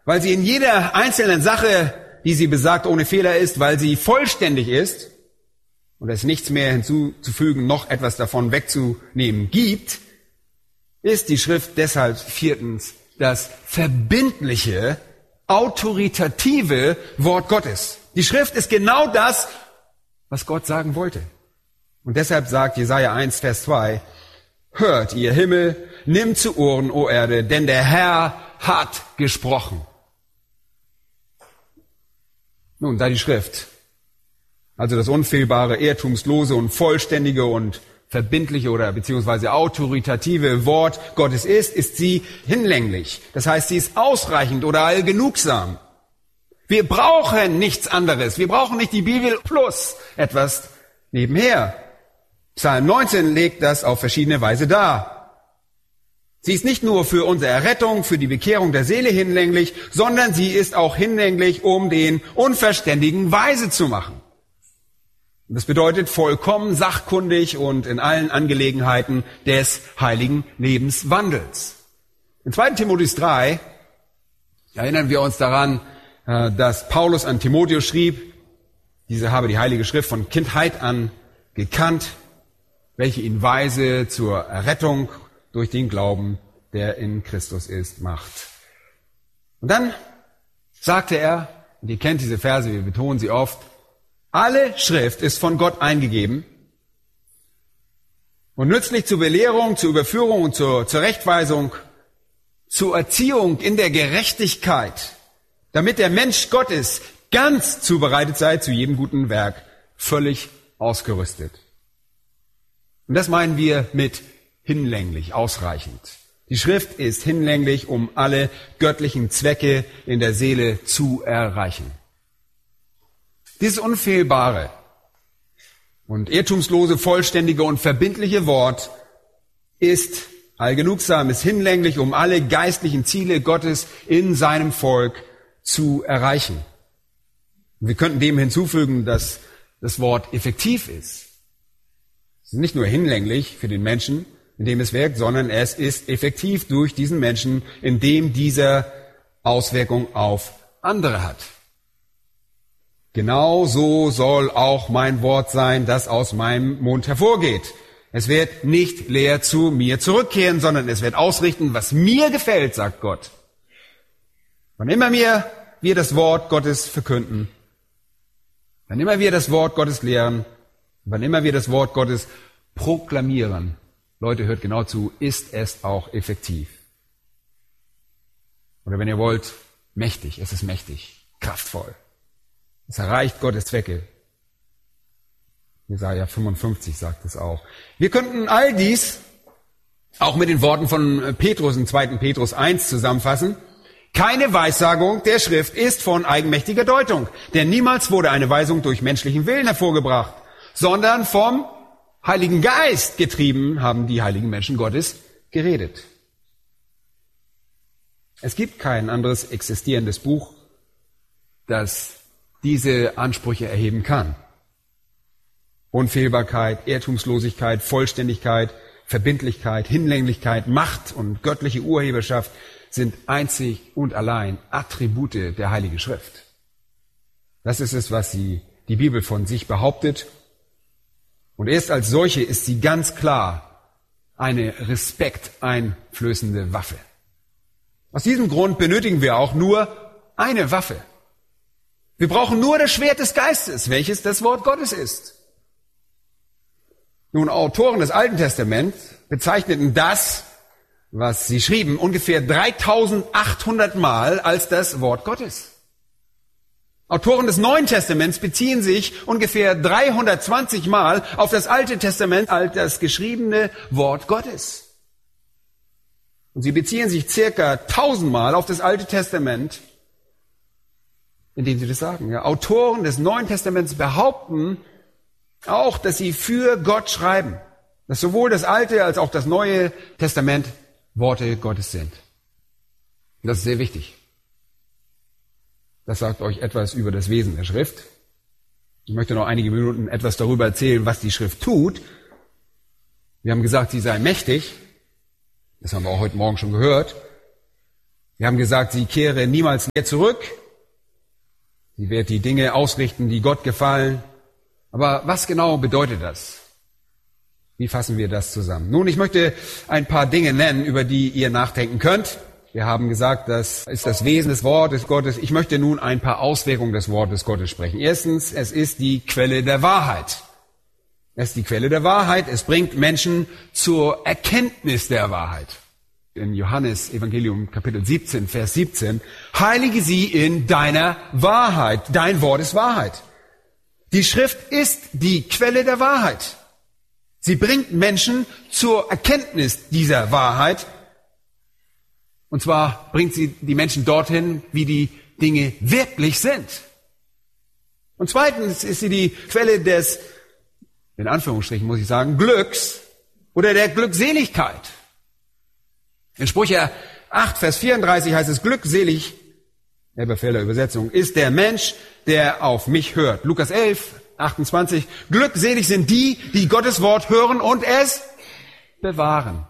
weil sie in jeder einzelnen Sache, die sie besagt, ohne Fehler ist, weil sie vollständig ist und es nichts mehr hinzuzufügen, noch etwas davon wegzunehmen gibt, ist die Schrift deshalb viertens das verbindliche, autoritative Wort Gottes. Die Schrift ist genau das, was Gott sagen wollte. Und deshalb sagt Jesaja 1, Vers 2, hört, ihr Himmel, nimmt zu Ohren, o Erde, denn der Herr hat gesprochen. Nun, da die Schrift, also das unfehlbare, irrtumslose und vollständige und verbindliche oder beziehungsweise autoritative Wort Gottes ist sie hinlänglich. Das heißt, sie ist ausreichend oder allgenugsam. Wir brauchen nichts anderes. Wir brauchen nicht die Bibel plus etwas nebenher. Psalm 19 legt das auf verschiedene Weise dar. Sie ist nicht nur für unsere Errettung, für die Bekehrung der Seele hinlänglich, sondern sie ist auch hinlänglich, um den Unverständigen weise zu machen. Das bedeutet vollkommen sachkundig und in allen Angelegenheiten des heiligen Lebenswandels. In 2. Timotheus 3 erinnern wir uns daran, dass Paulus an Timotheus schrieb, dieser habe die Heilige Schrift von Kindheit an gekannt, welche ihn weise zur Errettung durch den Glauben, der in Christus ist, macht. Und dann sagte er, und ihr kennt diese Verse, wir betonen sie oft, alle Schrift ist von Gott eingegeben und nützlich zur Belehrung, zur Überführung und zur Rechtweisung, zur Erziehung in der Gerechtigkeit, damit der Mensch Gottes ganz zubereitet sei zu jedem guten Werk, völlig ausgerüstet. Und das meinen wir mit hinlänglich, ausreichend. Die Schrift ist hinlänglich, um alle göttlichen Zwecke in der Seele zu erreichen. Dieses unfehlbare und irrtumslose, vollständige und verbindliche Wort ist allgenugsam, ist hinlänglich, um alle geistlichen Ziele Gottes in seinem Volk zu erreichen. Und wir könnten dem hinzufügen, dass das Wort effektiv ist. Es ist nicht nur hinlänglich für den Menschen, in dem es wirkt, sondern es ist effektiv durch diesen Menschen, in dem dieser Auswirkung auf andere hat. Genau so soll auch mein Wort sein, das aus meinem Mund hervorgeht. Es wird nicht leer zu mir zurückkehren, sondern es wird ausrichten, was mir gefällt, sagt Gott. Wann immer wir das Wort Gottes verkünden, wann immer wir das Wort Gottes lehren, wann immer wir das Wort Gottes proklamieren, Leute, hört genau zu, ist es auch effektiv. Oder wenn ihr wollt, mächtig, es ist mächtig, kraftvoll. Es erreicht Gottes Zwecke. Jesaja 55 sagt es auch. Wir könnten all dies auch mit den Worten von Petrus in 2. Petrus 1 zusammenfassen. Keine Weissagung der Schrift ist von eigenmächtiger Deutung, denn niemals wurde eine Weisung durch menschlichen Willen hervorgebracht, sondern vom Heiligen Geist getrieben haben die heiligen Menschen Gottes geredet. Es gibt kein anderes existierendes Buch, das diese Ansprüche erheben kann. Unfehlbarkeit, Irrtumslosigkeit, Vollständigkeit, Verbindlichkeit, Hinlänglichkeit, Macht und göttliche Urheberschaft sind einzig und allein Attribute der Heiligen Schrift. Das ist es, was die Bibel von sich behauptet. Und erst als solche ist sie ganz klar eine respekteinflößende Waffe. Aus diesem Grund benötigen wir auch nur eine Waffe. Wir brauchen nur das Schwert des Geistes, welches das Wort Gottes ist. Nun, Autoren des Alten Testaments bezeichneten das, was sie schrieben, ungefähr 3800 Mal als das Wort Gottes. Autoren des Neuen Testaments beziehen sich ungefähr 320 Mal auf das Alte Testament als das geschriebene Wort Gottes. Und sie beziehen sich circa 1000 Mal auf das Alte Testament, indem sie das sagen. Ja, Autoren des Neuen Testaments behaupten auch, dass sie für Gott schreiben, dass sowohl das Alte als auch das Neue Testament Worte Gottes sind. Und das ist sehr wichtig. Das sagt euch etwas über das Wesen der Schrift. Ich möchte noch einige Minuten etwas darüber erzählen, was die Schrift tut. Wir haben gesagt, sie sei mächtig. Das haben wir auch heute Morgen schon gehört. Wir haben gesagt, sie kehre niemals mehr zurück. Sie wird die Dinge ausrichten, die Gott gefallen. Aber was genau bedeutet das? Wie fassen wir das zusammen? Nun, ich möchte ein paar Dinge nennen, über die ihr nachdenken könnt. Wir haben gesagt, das ist das Wesen des Wortes Gottes. Ich möchte nun ein paar Auswirkungen des Wortes Gottes sprechen. Erstens, es ist die Quelle der Wahrheit. Es ist die Quelle der Wahrheit. Es bringt Menschen zur Erkenntnis der Wahrheit. In Johannes Evangelium Kapitel 17, Vers 17, heilige sie in deiner Wahrheit. Dein Wort ist Wahrheit. Die Schrift ist die Quelle der Wahrheit. Sie bringt Menschen zur Erkenntnis dieser Wahrheit. Und zwar bringt sie die Menschen dorthin, wie die Dinge wirklich sind. Und zweitens ist sie die Quelle des, in Anführungsstrichen muss ich sagen, Glücks oder der Glückseligkeit. In Sprüche 8, Vers 34 heißt es, glückselig, Elberfelder Übersetzung, ist der Mensch, der auf mich hört. Lukas 11, 28, glückselig sind die, die Gottes Wort hören und es bewahren.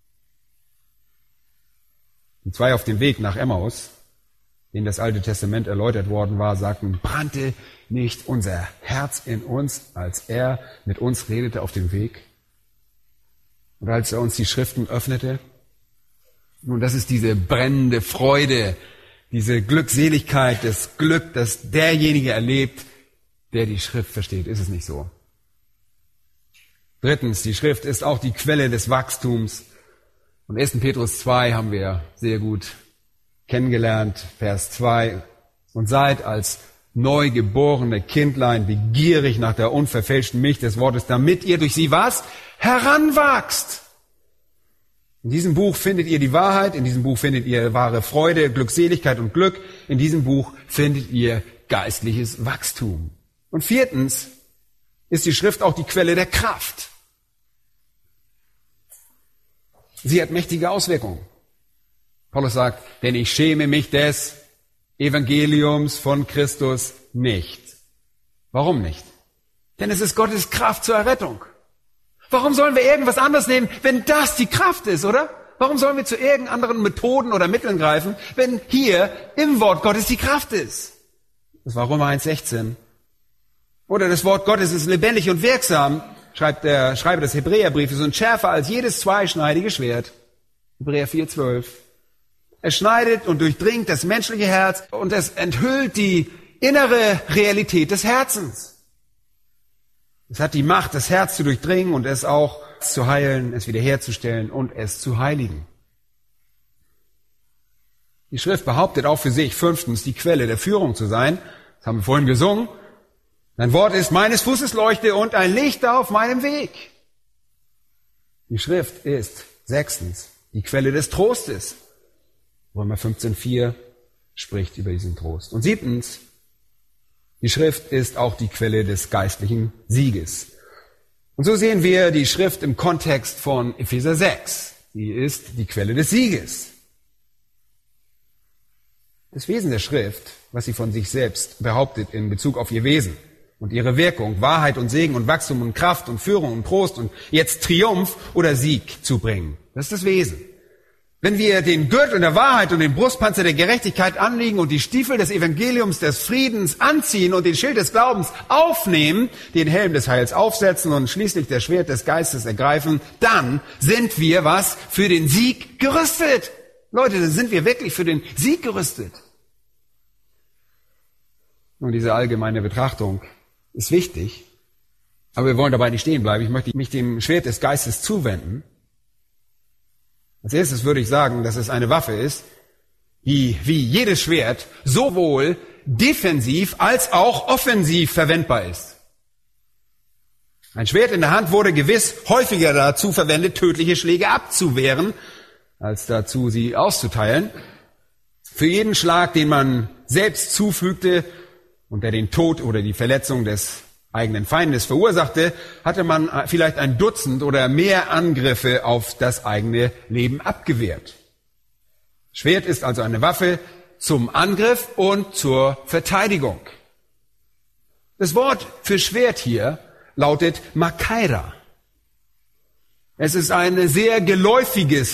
Die zwei auf dem Weg nach Emmaus, denen das Alte Testament erläutert worden war, sagten, brannte nicht unser Herz in uns, als er mit uns redete auf dem Weg? Und als er uns die Schriften öffnete? Nun, das ist diese brennende Freude, diese Glückseligkeit, das Glück, das derjenige erlebt, der die Schrift versteht. Ist es nicht so? Drittens, die Schrift ist auch die Quelle des Wachstums. Und 1. Petrus 2 haben wir sehr gut kennengelernt, Vers 2. Und seid als neugeborene Kindlein begierig nach der unverfälschten Milch des Wortes, damit ihr durch sie was? Heranwachst. In diesem Buch findet ihr die Wahrheit, in diesem Buch findet ihr wahre Freude, Glückseligkeit und Glück. In diesem Buch findet ihr geistliches Wachstum. Und viertens ist die Schrift auch die Quelle der Kraft. Sie hat mächtige Auswirkungen. Paulus sagt, denn ich schäme mich des Evangeliums von Christus nicht. Warum nicht? Denn es ist Gottes Kraft zur Errettung. Warum sollen wir irgendwas anderes nehmen, wenn das die Kraft ist, oder? Warum sollen wir zu irgendeinen anderen Methoden oder Mitteln greifen, wenn hier im Wort Gottes die Kraft ist? Das war Römer 1,16. Oder das Wort Gottes ist lebendig und wirksam, schreibt der Schreiber des Hebräerbriefes, und schärfer als jedes zweischneidige Schwert. Hebräer 4,12. Es schneidet und durchdringt das menschliche Herz und es enthüllt die innere Realität des Herzens. Es hat die Macht, das Herz zu durchdringen und es auch zu heilen, es wiederherzustellen und es zu heiligen. Die Schrift behauptet auch für sich, fünftens, die Quelle der Führung zu sein. Das haben wir vorhin gesungen. Dein Wort ist meines Fußes Leuchte und ein Licht auf meinem Weg. Die Schrift ist, sechstens, die Quelle des Trostes. Römer 15,4 spricht über diesen Trost. Und siebtens, die Schrift ist auch die Quelle des geistlichen Sieges. Und so sehen wir die Schrift im Kontext von Epheser 6. Sie ist die Quelle des Sieges. Das Wesen der Schrift, was sie von sich selbst behauptet in Bezug auf ihr Wesen und ihre Wirkung, Wahrheit und Segen und Wachstum und Kraft und Führung und Trost und jetzt Triumph oder Sieg zu bringen. Das ist das Wesen. Wenn wir den Gürtel der Wahrheit und den Brustpanzer der Gerechtigkeit anlegen und die Stiefel des Evangeliums des Friedens anziehen und den Schild des Glaubens aufnehmen, den Helm des Heils aufsetzen und schließlich das Schwert des Geistes ergreifen, dann sind wir was? Für den Sieg gerüstet. Leute, dann sind wir wirklich für den Sieg gerüstet. Nun, diese allgemeine Betrachtung ist wichtig, aber wir wollen dabei nicht stehen bleiben. Ich möchte mich dem Schwert des Geistes zuwenden. Als erstes würde ich sagen, dass es eine Waffe ist, die wie jedes Schwert sowohl defensiv als auch offensiv verwendbar ist. Ein Schwert in der Hand wurde gewiss häufiger dazu verwendet, tödliche Schläge abzuwehren, als dazu, sie auszuteilen. Für jeden Schlag, den man selbst zufügte und der den Tod oder die Verletzung des eigenen Feindes verursachte, hatte man vielleicht ein Dutzend oder mehr Angriffe auf das eigene Leben abgewehrt. Schwert ist also eine Waffe zum Angriff und zur Verteidigung. Das Wort für Schwert hier lautet Makaira. Es ist ein sehr geläufiges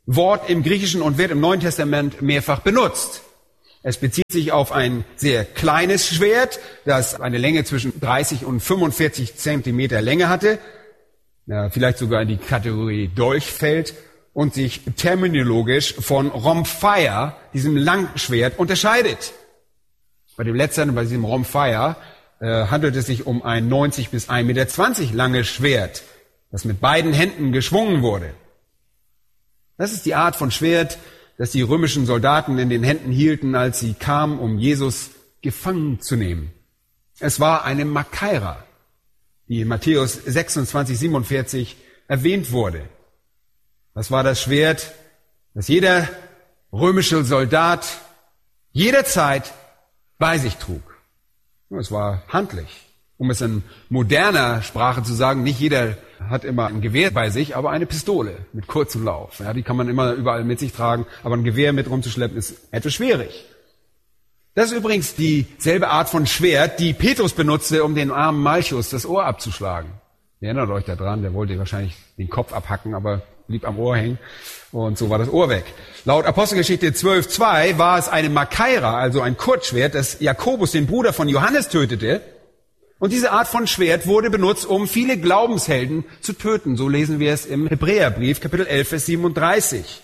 Wort im Griechischen und wird im Neuen Testament mehrfach benutzt. Es bezieht sich auf ein sehr kleines Schwert, das eine Länge zwischen 30 und 45 Zentimeter Länge hatte, vielleicht sogar in die Kategorie Dolch fällt und sich terminologisch von Rhomphaia, diesem Langschwert, unterscheidet. Bei dem letzteren, bei diesem Rhomphaia, handelt es sich um ein 90 bis 1,20 Meter langes Schwert, das mit beiden Händen geschwungen wurde. Das ist die Art von Schwert, das die römischen Soldaten in den Händen hielten, als sie kamen, um Jesus gefangen zu nehmen. Es war eine Makaira, die in Matthäus 26, 47 erwähnt wurde. Das war das Schwert, das jeder römische Soldat jederzeit bei sich trug. Es war handlich. Um es in moderner Sprache zu sagen, nicht jeder hat immer ein Gewehr bei sich, aber eine Pistole mit kurzem Lauf. Ja, die kann man immer überall mit sich tragen, aber ein Gewehr mit rumzuschleppen ist etwas schwierig. Das ist übrigens dieselbe Art von Schwert, die Petrus benutzte, um den armen Malchus das Ohr abzuschlagen. Ihr erinnert euch daran, der wollte wahrscheinlich den Kopf abhacken, aber blieb am Ohr hängen und so war das Ohr weg. Laut Apostelgeschichte 12,2 war es eine Makaira, also ein Kurzschwert, das Jakobus, den Bruder von Johannes, tötete. Und diese Art von Schwert wurde benutzt, um viele Glaubenshelden zu töten. So lesen wir es im Hebräerbrief, Kapitel 11, Vers 37.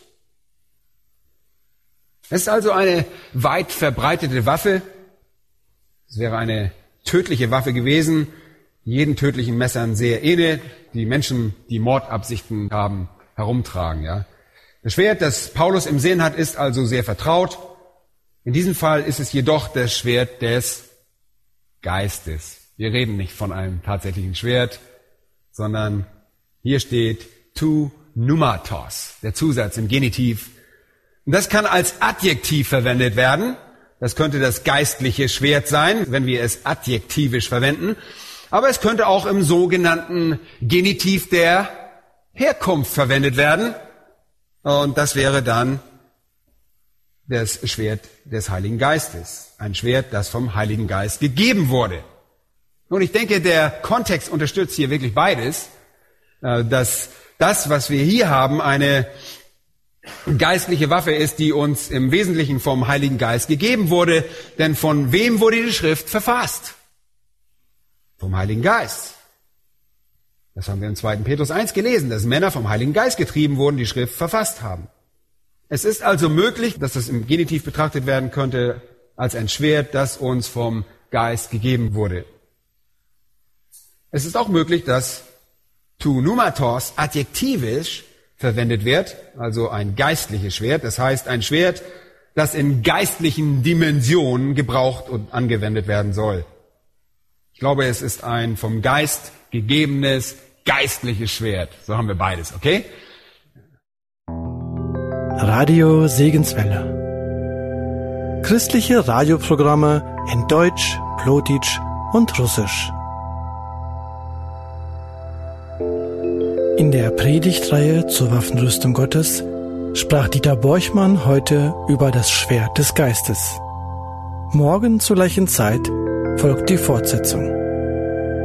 Es ist also eine weit verbreitete Waffe. Es wäre eine tödliche Waffe gewesen, jeden tödlichen Messern sehr ähnelt, die Menschen, die Mordabsichten haben, herumtragen. Ja. Das Schwert, das Paulus im Sinn hat, ist also sehr vertraut. In diesem Fall ist es jedoch das Schwert des Geistes. Wir reden nicht von einem tatsächlichen Schwert, sondern hier steht tu pneumatos, der Zusatz im Genitiv. Und das kann als Adjektiv verwendet werden. Das könnte das geistliche Schwert sein, wenn wir es adjektivisch verwenden. Aber es könnte auch im sogenannten Genitiv der Herkunft verwendet werden. Und das wäre dann das Schwert des Heiligen Geistes. Ein Schwert, das vom Heiligen Geist gegeben wurde. Und ich denke, der Kontext unterstützt hier wirklich beides, dass das, was wir hier haben, eine geistliche Waffe ist, die uns im Wesentlichen vom Heiligen Geist gegeben wurde. Denn von wem wurde die Schrift verfasst? Vom Heiligen Geist. Das haben wir in 2. Petrus 1 gelesen, dass Männer vom Heiligen Geist getrieben wurden, die Schrift verfasst haben. Es ist also möglich, dass das im Genitiv betrachtet werden könnte als ein Schwert, das uns vom Geist gegeben wurde. Es ist auch möglich, dass tu pneumatos adjektivisch verwendet wird, also ein geistliches Schwert. Das heißt, ein Schwert, das in geistlichen Dimensionen gebraucht und angewendet werden soll. Ich glaube, es ist ein vom Geist gegebenes geistliches Schwert. So haben wir beides, okay? Radio Segenswelle. Christliche Radioprogramme in Deutsch, Plotitsch und Russisch. In der Predigtreihe zur Waffenrüstung Gottes sprach Dieter Borchmann heute über das Schwert des Geistes. Morgen zur gleichen Zeit folgt die Fortsetzung.